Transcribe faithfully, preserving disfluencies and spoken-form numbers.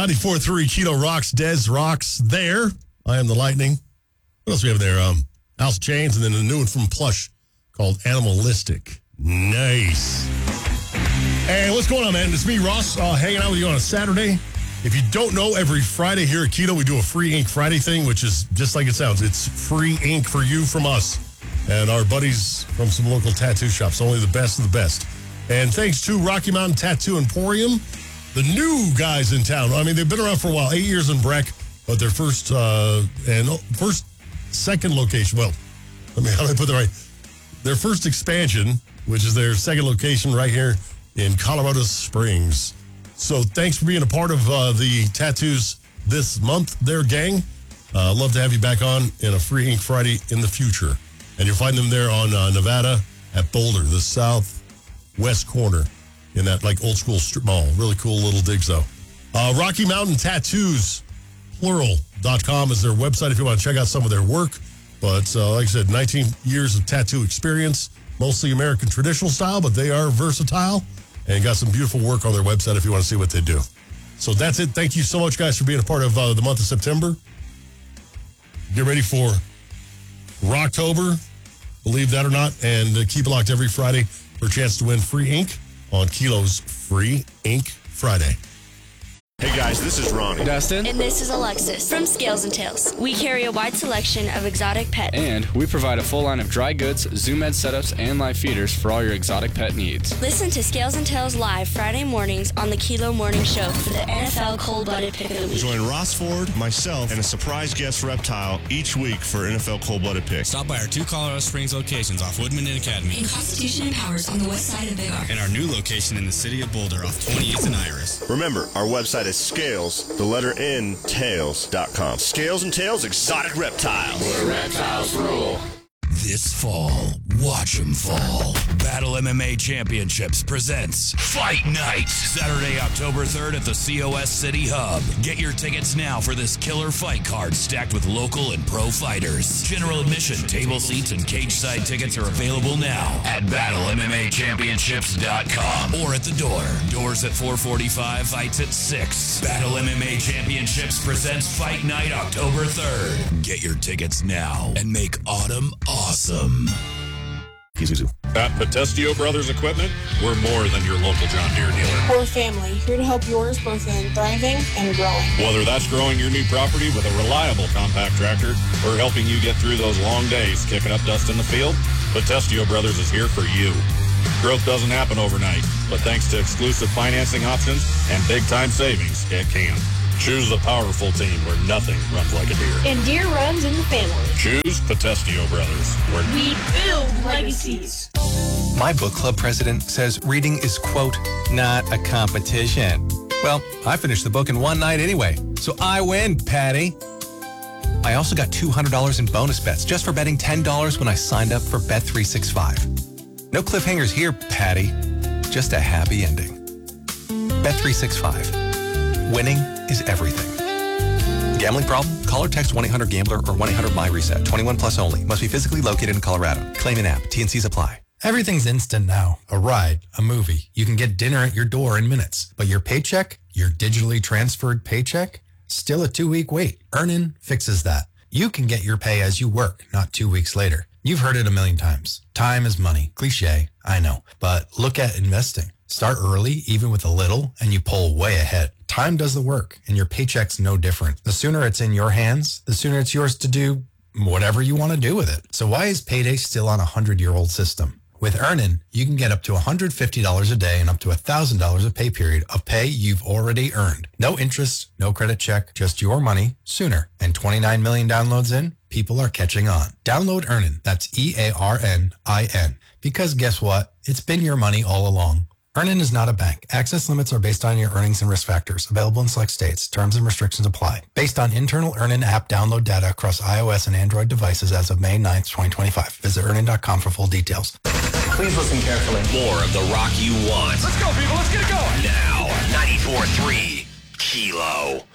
ninety-four point three Kilo rocks. Des rocks there. I am the Lightning. What else do we have there? Um, House Chains, and then a new one from Plush called Animalistic. Nice. Hey, what's going on, man? It's me, Ross, uh, hanging out with you on a Saturday. If you don't know, every Friday here at Kilo, we do a free ink Friday thing, which is just like it sounds. It's free ink for you from us and our buddies from some local tattoo shops. Only the best of the best. And thanks to Rocky Mountain Tattoo Emporium, the new guys in town. I mean, they've been around for a while, eight years in Breck, but their first uh, and first, second location. Well, let me how do I put that right? Their first expansion, which is their second location right here in Colorado Springs. So thanks for being a part of uh, the tattoos this month, there, gang. Uh, love to have you back on in a free ink Friday in the future. And you'll find them there on uh, Nevada at Boulder, the southwest corner in that like old school strip mall. Really cool little digs though. Uh, Rocky Mountain Tattoos, plural dot com is their website if you want to check out some of their work. But uh, like I said, nineteen years of tattoo experience, mostly American traditional style, but they are versatile and got some beautiful work on their website if you want to see what they do. So that's it. Thank you so much, guys, for being a part of uh, the month of September. Get ready for Rocktober, believe that or not, and uh, keep it locked every Friday for a chance to win free ink on Kilo's Free Ink Friday. Hey guys, this is Ronnie. Dustin. And this is Alexis from Scales and Tails. We carry a wide selection of exotic pet. And we provide a full line of dry goods, Zoom Ed setups, and live feeders for all your exotic pet needs. Listen to Scales and Tails live Friday mornings on the Kilo Morning Show for the N F L Cold-Blooded Pick of the Week. Join Ross Ford, myself, and a surprise guest reptile each week for N F L Cold-Blooded Pick. Stop by our two Colorado Springs locations off Woodman and Academy. In Constitution and Powers on the west side of Big R. And our new location in the city of Boulder off twenty-eighth and Iris. Remember, our website is Scales, the letter N, tails dot com. Scales and Tails Exotic Reptile. Where reptiles rule. This fall, watch 'em fall. Battle M M A Championships presents Fight Night. Saturday, October third at the C O S City Hub. Get your tickets now for this killer fight card stacked with local and pro fighters. General admission, table seats, and cage side tickets are available now at battle M M A championships dot com or at the door. Doors at four forty-five, fights at six. Battle M M A Championships presents Fight Night October third. Get your tickets now and make autumn awesome. At Potestio Brothers Equipment, we're more than your local John Deere dealer. We're a family, here to help yours both in thriving and growing. Whether that's growing your new property with a reliable compact tractor or helping you get through those long days kicking up dust in the field, Potestio Brothers is here for you. Growth doesn't happen overnight, but thanks to exclusive financing options and big-time savings, it can. Choose the powerful team where nothing runs like a deer. And deer runs in the family. Choose Potestio Brothers, where we build legacies. My book club president says reading is, quote, not a competition. Well, I finished the book in one night anyway, so I win, Patty. I also got two hundred dollars in bonus bets just for betting ten dollars when I signed up for Bet three sixty-five. No cliffhangers here, Patty. Just a happy ending. Bet three sixty-five. Winning is everything. Gambling problem? Call or text one eight hundred gambler or one eight hundred my reset. twenty-one plus only. Must be physically located in Colorado. Claim an app. T and Cs apply. Everything's instant now. A ride, a movie. You can get dinner at your door in minutes. But your paycheck, your digitally transferred paycheck, still a two-week wait. Earnin fixes that. You can get your pay as you work, not two weeks later. You've heard it a million times. Time is money. Cliche, I know. But look at investing. Start early, even with a little, and you pull way ahead. Time does the work, and your paycheck's no different. The sooner it's in your hands, the sooner it's yours to do whatever you want to do with it. So why is payday still on a hundred-year-old system? With Earnin, you can get up to one hundred fifty dollars a day and up to one thousand dollars a pay period of pay you've already earned. No interest, no credit check, just your money sooner. And twenty-nine million downloads in, people are catching on. Download Earnin. That's E A R N I N. Because guess what? It's been your money all along. Earnin is not a bank. Access limits are based on your earnings and risk factors. Available in select states. Terms and restrictions apply. Based on internal Earnin app download data across iOS and Android devices as of May ninth, twenty twenty-five. Visit earnin dot com for full details. Please listen carefully. More of the rock you want. Let's go, people. Let's get it going. Now, ninety-four point three Kilo.